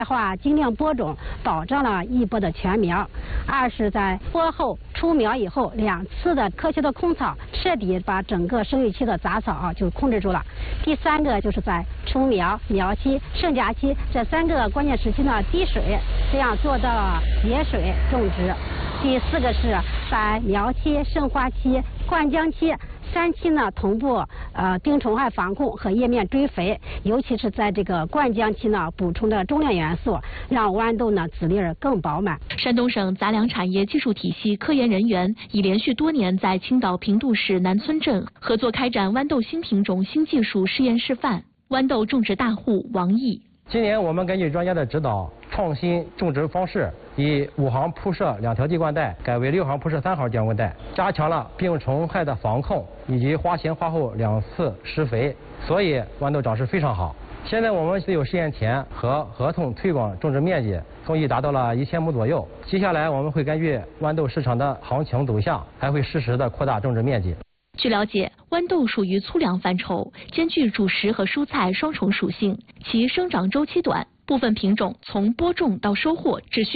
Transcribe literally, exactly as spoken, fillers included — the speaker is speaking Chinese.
的话，尽量播种，保障了一播的全苗。二是在播后出苗以后，两次的科学的空草，彻底把整个生育期的杂草啊就控制住了。第三个就是在出苗、苗期、盛荚期这三个关键时期呢滴水，这样做到了节水种植。第四个是在苗期、盛花期、灌浆期三期呢同步呃病虫害防控和叶面追肥，尤其是在这个灌浆期呢补充的中量元素，让豌豆呢籽粒儿更饱满。 山东省杂粮产业技术体系科研人员已连续多年在青岛平度市南村镇合作开展豌豆新品种新技术试验示范。豌豆种植大户王毅。 今年我们根据专家的指导，创新种植方式，以五行铺设两条地灌带改为六行铺设三行地灌带，加强了病虫害的防控以及花前花后两次施肥，所以豌豆长势非常好。现在我们有试验田和合同推广种植面积共计达到了一千亩左右。接下来我们会根据豌豆市场的行情走向，还会适时的扩大种植面积。 据了解，豌豆属于粗粮范畴，兼具主食和蔬菜双重属性，其生长周期短，部分品种从播种到收获只需